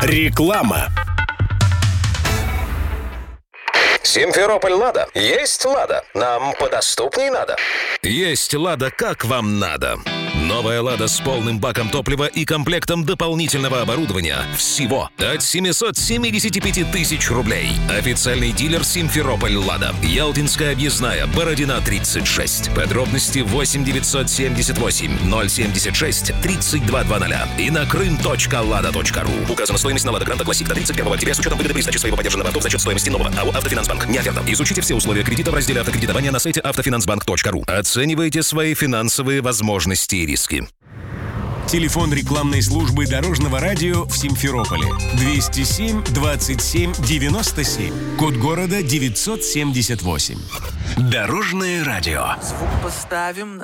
Реклама. Симферополь «Лада». Есть «Лада». Нам подоступней надо. Есть «Лада», как вам надо. Новая «Лада» с полным баком топлива и комплектом дополнительного оборудования всего от 775 тысяч рублей. Официальный дилер «Симферополь «Лада». Ялтинская объездная, Бородина, 36. Подробности 8 978 076 3220 и на крым.lada.ru. Указана стоимость на «Лада Гранта Классик до 31 октября с учетом выгоды при сдаче своего подержанного авто за счет стоимости нового АО «Автофинансбанк». Не оферта. Изучите все условия кредита в разделе «Автокредитование» на сайте автофинансбанк.ру. Оценивайте свои финансовые возможности и риски. Телефон рекламной службы Дорожного радио в Симферополе 207 27 97. Код города 978. Дорожное радио. Звук поставим на